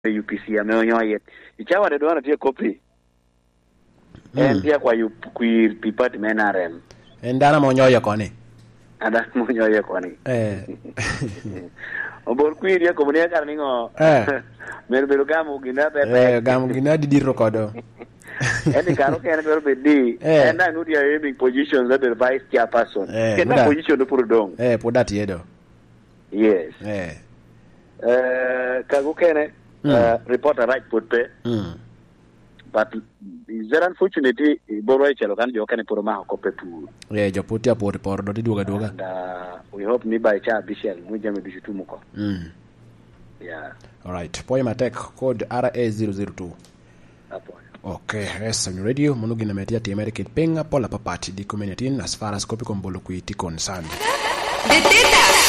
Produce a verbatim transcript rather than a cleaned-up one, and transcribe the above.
U P C amenyo yet ichawa de dwana tie copy en dia kwa yu kwir pipat menarem en dana monyoyo koni ada monyoyo koni eh obor kwir ya komunia karningo eh mer bero gamu gina be eh gamu gina di dirro kodo eni karo ken bero be di en na nudi ya aiming positions that the vice chairperson ken na position do puro dong eh podati yedo yes eh eh kago kene uh, reporter right put pe mm. but is very unfortunately boroi chelo kan jo kan puro ma ko pe pu eh jo putia por por do duga duga and uh, we hope ni by cha bishel mu jame bishutu muko mm yeah all right poema matek code R A zero zero two hapo okay yes on radio munugi na metia ti American penga pola papati di community as far as copy kombolo kuiti concerned.